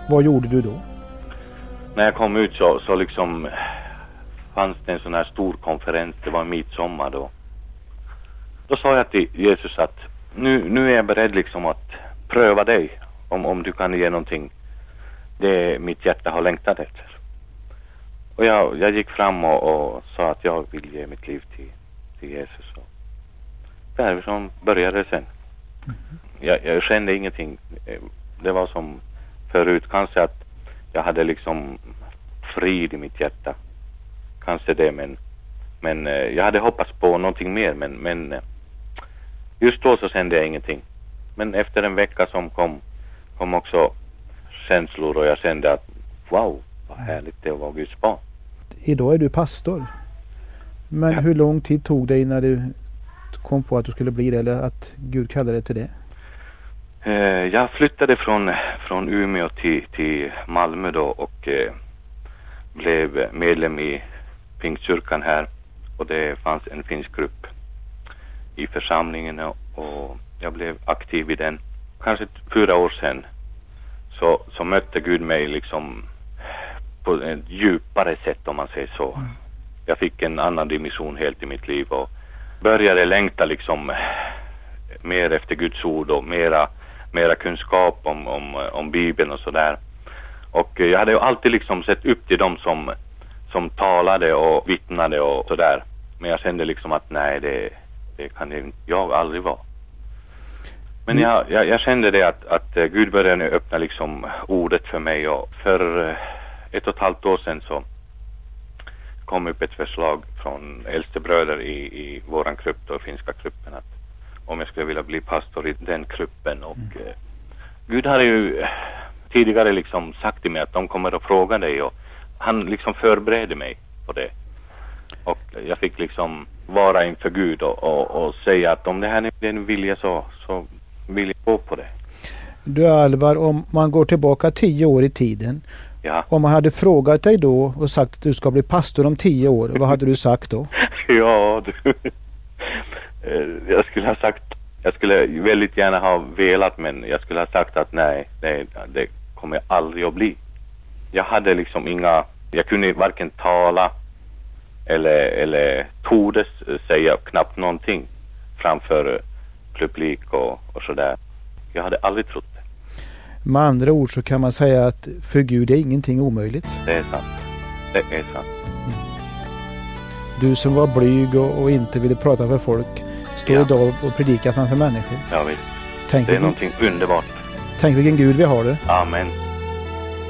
Vad gjorde du då? När jag kom ut så liksom fanns det en sån här stor konferens. Det var midsommar då. Då sa jag till Jesus att nu är jag beredd liksom att pröva dig. Om du kan ge någonting. Det mitt hjärta har längtat efter. Och jag gick fram och sa att jag vill ge mitt liv till Jesus. Och därifrån började det sen. Jag kände ingenting. Det var som förut. Kanske att jag hade liksom frid i mitt hjärta. Kanske det, men jag hade hoppats på någonting mer. Men just då så kände jag ingenting. Men efter en vecka som kom också känslor och jag kände att wow, vad härligt det var Guds barn. Idag är du pastor. Men hur lång tid tog det innan du kom på att du skulle bli det, eller att Gud kallade dig till det? Jag flyttade från Umeå till Malmö då och blev medlem i Pingstkyrkan här. Och det fanns en finsk grupp i församlingen och jag blev aktiv i den. Kanske 4 år sedan så mötte Gud mig liksom på ett djupare sätt, om man säger så. Jag fick en annan dimension helt i mitt liv och började längta liksom mer efter Guds ord och mera kunskap om Bibeln och sådär. Och jag hade ju alltid liksom sett upp till dem som talade och vittnade och sådär. Men jag kände liksom att nej, det kan jag aldrig vara. Men jag kände det att Gud började nu öppna liksom ordet för mig, och för 1,5 år sedan så kom upp ett förslag från äldste bröder i våran grupp då, finska gruppen, att om jag skulle vilja bli pastor i den gruppen. Och Gud hade ju tidigare liksom sagt till mig att de kommer att fråga dig, och han liksom förberedde mig på det. Och jag fick liksom vara inför Gud och säga att om det här är din vilja så vill jag gå på det. Du Alvar, om man går tillbaka 10 år i tiden. Ja. Om man hade frågat dig då och sagt att du ska bli pastor om 10 år, vad hade du sagt då? Ja, jag skulle väldigt gärna ha velat, men jag skulle ha sagt att nej, det kommer jag aldrig att bli. Jag hade liksom jag kunde varken tala eller tordes säga knappt någonting framför publik och sådär. Jag hade aldrig trott det. Med andra ord så kan man säga att för Gud är ingenting omöjligt. Det är sant. Det är sant. Du som var blyg och inte ville prata för folk står idag och predikar framför människor. Ja, visst. Det är någonting underbart. Tänk vilken Gud vi har det. Amen.